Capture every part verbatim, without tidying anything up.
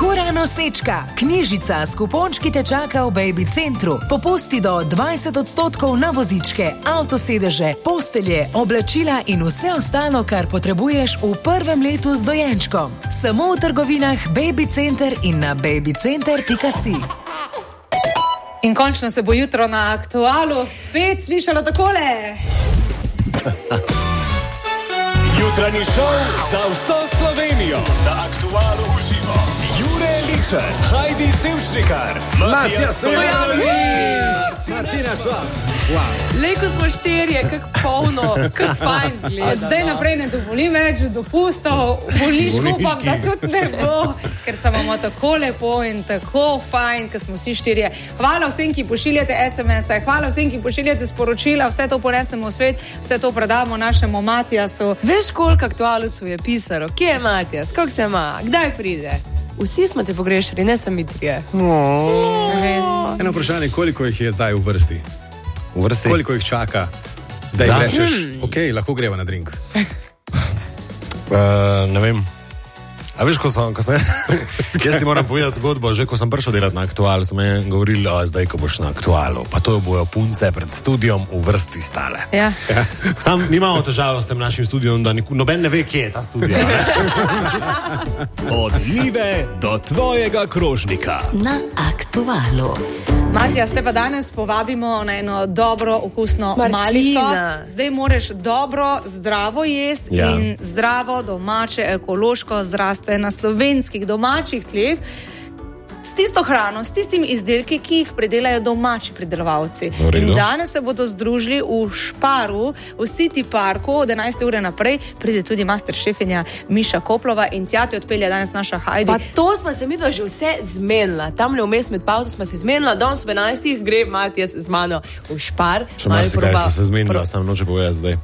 Tako rano sečka, knjižica s kupončki te čaka v Baby Centru. Popusti do dvajset odstotkov na vozičke, avtosedeže, postelje, oblačila in vse ostalo, kar potrebuješ v prvem letu z dojenčkom. Samo v trgovinah Baby Center in na baby center pika si. In končno se bo jutro na Aktualu spet slišalo takole. Jutranji šov za vso Slovenijo na Aktualu uživo. Jure Ličet, Heidi Sevčnikar, Matija Stojanović, Martina Švab. Wow. Lejko smo štirje, kak polno, kak fajn zgleda. Od zdaj naprej ne dovolim več dopustov, bolniško upam, da tudi ne bo, ker se imamo tako lepo in tako fajn, ker smo vsi štirje. Hvala vsem, ki pošiljate es em es-e, hvala vsem, ki pošiljate sporočila, vse to ponesemo v svet, vse to predamo našemu Matijasu. Veš, koliko aktualcev je pisalo? Kje je Matijas? Kako se ima? Kdaj pride? Vsi smo te pogrešali, ne sami trije. Oh. Eno vprašanje, koliko jih je zdaj v vrsti? V vrsti? Koliko jih čaka, da jih rečeš, hmm. ok, lahko greva na drink? Uh, ne vem. A veš, ko sem, ko sem jaz ti moram povedati zgodbo, že ko sem prišel delati na Aktualu, so me govorili, o, zdaj, ko boš na Aktualu, pa to bojo punce pred studijom v vrsti stale. Ja. Ja. Sam nimamo težavo s tem našim studijom, da niku, noben ne ve, kje je ta studija. Od Live do tvojega krožnika. Na Aktualu. Matija, ste pa danes povabimo na eno dobro, okusno Martina. malico. Zdaj moraš dobro, zdravo jesti Ja. in zdravo, domače, ekološko zraste na slovenskih domačih tleh. S tisto hrano, s tistimi izdelki, ki jih pridelajo domači pridelovalci. In danes se bodo združili v Šparu, v City Parku, od enajste ure naprej, pride tudi master šefinja Miša Koplova in tja te odpelja danes naša Heidi. Pa to smo se midva že vse zmenila. Tamle vmes med pauzo smo se zmenila, danes ob enajstih gre Matijas z mano v Špar. Še marsikaj smo se zmenila, sam noče povedati zdaj.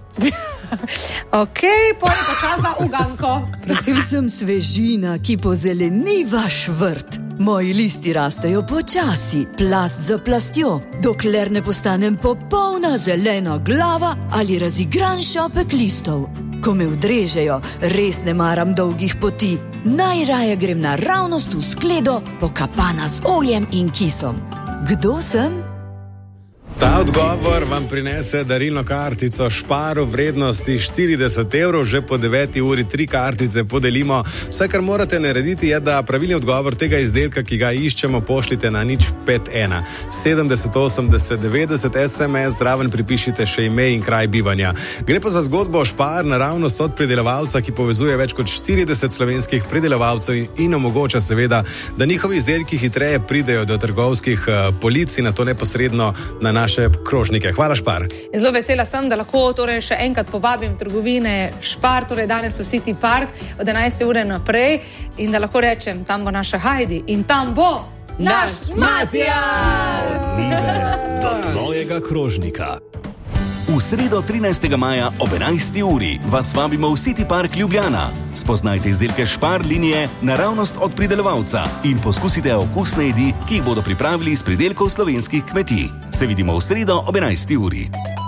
Ok, pojdi pa čas za uganko. Prosim, sem svežina, ki pozeleni vaš vrt. Moji listi rastejo počasi, plast za plastjo, dokler ne postanem popolna zelena glava ali razigran šopek listov. Ko me vdrežejo, res ne maram dolgih poti. Najraje grem naravnost v skledo, pokapana z oljem in kisom. Kdo sem? Ta odgovor vam prinese darilno kartico Šparu vrednosti štirideset evrov, že po deveti uri tri kartice podelimo. Vse, kar morate narediti, je, da pravilni odgovor tega izdelka, ki ga iščemo, pošljite na nič pet ena sedemdeset osemdeset devetdeset es em es, zraven pripišite še ime in kraj bivanja. Gre pa za zgodbo Špar, naravnost od pridelovalca, ki povezuje več kot štirideset slovenskih pridelovalcev in omogoča seveda, da njihovi izdelki hitreje pridejo do trgovskih uh, polic in na to neposredno na naš krožnike. Hvala, Špar. Zelo vesela sem, da lahko torej še enkrat povabim trgovine Špar, torej danes v City Park od enajste ure naprej in da lahko rečem, tam bo naša Heidi in tam bo naš Matijas! Do tvojega krožnika. V sredo trinajstega maja ob enajsti uri vas vabimo v City Park Ljubljana. Spoznajte izdelke Špar linije naravnost od pridelovalca in poskusite okusne jedi, ki jih bodo pripravili iz pridelkov slovenskih kmetij. Se vidimo v sredo ob enajsti uri.